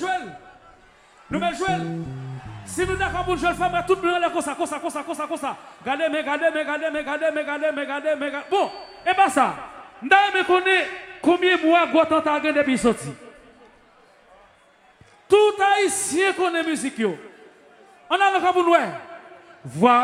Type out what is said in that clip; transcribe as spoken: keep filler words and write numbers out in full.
jouer. Nous allons jouer. Si nous d'accord pour jouer le femme, tout le monde est comme ça, comme ça, comme ça, comme ça, comme ça. Gardez, mais gardez, mais gardez, mais gardez, mais gardez, mais gardez, mais gardez. Bon, et pas ça. Nous me connaît combien de mois Gotan a gagné depuis sorti. Tout haïtien connaît musique. On a le pour nous. Voilà.